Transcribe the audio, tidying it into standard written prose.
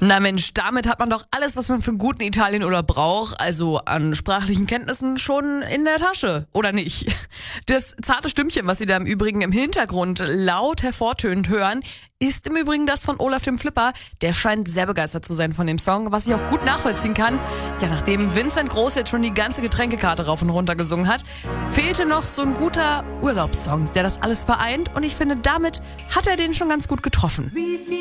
Na Mensch, damit hat man doch alles, was man für einen guten Italienurlaub braucht, also an sprachlichen Kenntnissen, schon in der Tasche, oder nicht? Das zarte Stimmchen, was Sie da im Übrigen im Hintergrund laut hervortönend hören, ist im Übrigen das von Olaf dem Flipper. Der scheint sehr begeistert zu sein von dem Song, was ich auch gut nachvollziehen kann. Ja, nachdem Vincent Groß jetzt schon die ganze Getränkekarte rauf und runter gesungen hat, fehlte noch so ein guter Urlaubssong, der das alles vereint. Und ich finde, damit hat er den schon ganz gut getroffen.